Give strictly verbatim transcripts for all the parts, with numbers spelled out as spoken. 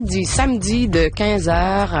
Du samedi de quinze heures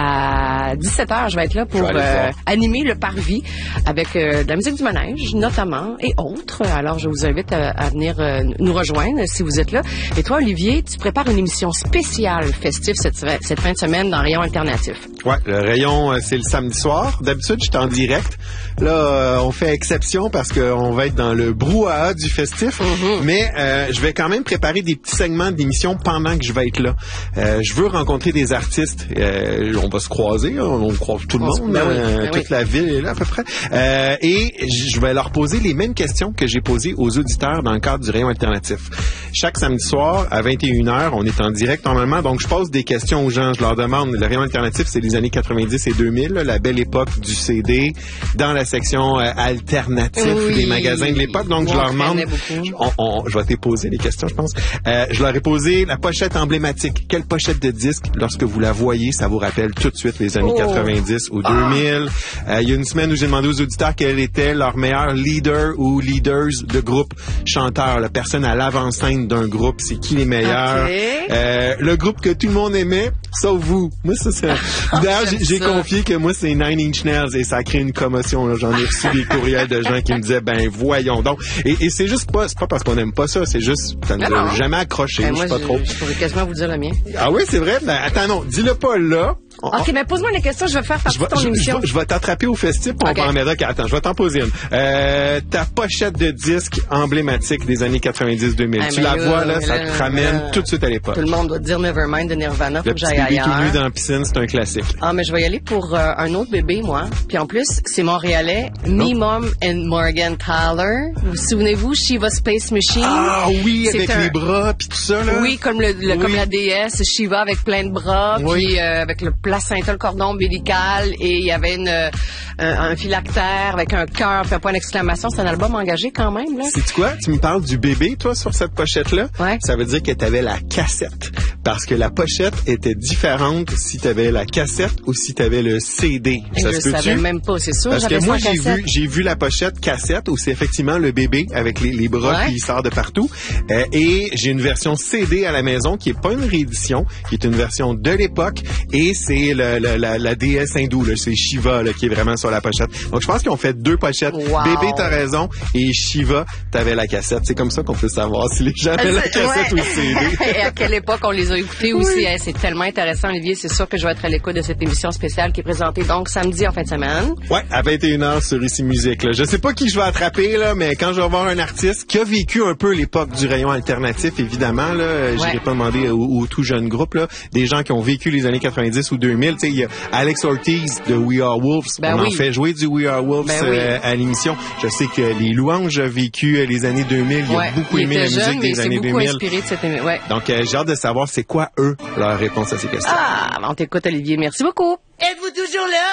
à dix-sept heures, je vais être là pour euh, animer le parvis avec euh, de la musique du manège, notamment, et autres. Alors, je vous invite à, à venir euh, nous rejoindre si vous êtes là. Et toi, Olivier, tu prépares une émission spéciale festive cette, cette fin de semaine dans Rayon Alternatif. Ouais, le Rayon, euh, c'est le samedi soir. D'habitude, je suis en direct. Là, euh, on fait exception parce qu'on va être dans le brouhaha du festif. Mm-hmm. Mais euh, je vais quand même préparer des petits segments d'émission pendant que je vais être là. Euh, je veux rencontrer des artistes. Euh, on va se croiser. On, on croise tout le monde. Ben oui, euh, ben toute oui. la ville est là à peu près. Euh, et je vais leur poser les mêmes questions que j'ai posées aux auditeurs dans le cadre du Rayon Alternatif. Chaque samedi soir, à vingt et une heures, on est en direct normalement. Donc, je pose des questions aux gens. Je leur demande. Le Rayon Alternatif, c'est les années quatre-vingt-dix et deux mille, là, la belle époque du C D, dans la section euh, alternatif oui. des magasins de l'époque. Donc, Moi, je leur demande... je, on, on, je vais te poser les questions, je pense. Euh, je leur ai posé la pochette emblématique. Quelle pochette de disque, lorsque vous la voyez, ça vous rappelle tout de suite les années oh. quatre-vingt-dix ou ah. deux mille. Euh, il y a une semaine où j'ai demandé aux auditeurs quel était leur meilleur leader ou leaders de groupe, chanteur, la personne à l'avant-scène d'un groupe, c'est qui les meilleurs. Okay. Euh, le groupe que tout le monde aimait, sauf vous. Moi, ça, c'est... D'ailleurs, j'ai, j'ai confié que moi, c'est Nine Inch Nails et ça a créé une commotion. Là. J'en ai reçu des courriels de gens qui me disaient, ben voyons donc. Et, et c'est juste pas, c'est pas parce qu'on aime pas ça, c'est juste, ça nous a jamais accroché, ben je sais moi, pas je, trop. Je pourrais quasiment vous dire le mien. Ah oui, c'est vrai? Ben, attends, non, dis-le pas là. On, OK, mais pose-moi les questions, je vais faire partie de ton je, émission. Je, je vais t'attraper au festif, on okay. va en mettre. OK, attends, je vais t'en poser une. Euh, ta pochette de disque emblématique des années quatre-vingt-dix deux mille. Ah, tu la là, vois, là, ça là, te ramène là, tout de suite à l'époque. Tout le monde doit dire Nevermind de Nirvana, faut le que j'aille ailleurs. Le petit bébé tout nu dans la piscine, c'est un classique. Ah, mais je vais y aller pour euh, un autre bébé, moi. Puis en plus, c'est montréalais. Non. Me, Mom and Morgan Tyler. Vous souvenez-vous, Shiva Space Machine? Ah oui, c'est avec un... les bras puis tout ça, là. Oui, comme, le, le, oui. comme la déesse Shiva avec plein de bras, oui. puis euh, avec le placenta, le cordon ombilical, et il y avait une, euh, un, un phylactère avec un cœur puis un point d'exclamation. C'est un album engagé quand même, là. C'est quoi? Tu me parles du bébé, toi, sur cette pochette-là? Ouais. Ça veut dire que tu avais la cassette. Parce que la pochette était différente si tu avais la cassette ou si tu avais le C D. Et ça je se peut-tu? savais même pas, c'est sûr. Parce que moi, j'ai cassette. vu, j'ai vu la pochette cassette où c'est effectivement le bébé avec les, les bras ouais. qui sort de partout. Euh, et j'ai une version C D à la maison qui est pas une réédition, qui est une version de l'époque. Et c'est le, le, la, la déesse hindoue, là, c'est Shiva là, qui est vraiment sur la pochette. Donc je pense qu'ils ont fait deux pochettes. Wow. Bébé, t'as raison, et Shiva, t'avais la cassette. C'est comme ça qu'on peut savoir si les gens avaient la cassette ouais. ou le C D. Et à quelle époque on les a écoutés oui. aussi. Hein, c'est tellement intéressant, Olivier. C'est sûr que je vais être à l'écoute de cette émission spéciale qui est présentée donc samedi en fin de semaine. Ouais, à vingt et une heures sur Ici Musique. Là. Je sais pas qui je vais attraper, là, mais quand je vais voir un artiste qui a vécu un peu l'époque du rayon alternatif, évidemment, là, ouais. j'irai pas demander au, au tout jeune groupe, là, des gens qui ont vécu les années quatre-vingt-dix ou deux mille. Tu sais, il y a Alex Ortiz de We Are Wolves. Ben On oui. en fait jouer du We Are Wolves ben euh, oui. à l'émission. Je sais que les Louanges ont vécu les années deux mille. Il ouais. a beaucoup il aimé la jeune, musique des années deux mille. Inspiré de cette émission. Ouais. Donc, euh, j'ai hâte de savoir c'est quoi, eux, leur réponse à ces questions. Ah, on t'écoute, Olivier. Merci beaucoup. Êtes-vous toujours là?